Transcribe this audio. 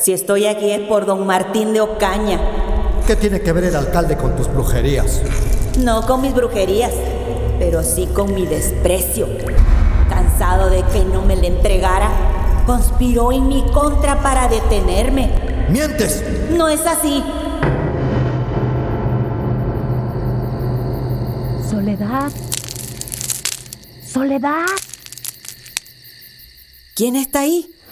Si estoy aquí es por don Martín de Ocaña. ¿Qué tiene que ver el alcalde con tus brujerías? No con mis brujerías, pero sí con mi desprecio. Cansado de que no me le entregara, conspiró en mi contra para detenerme. ¡Mientes! No es así. Soledad. Soledad. ¿Quién está ahí?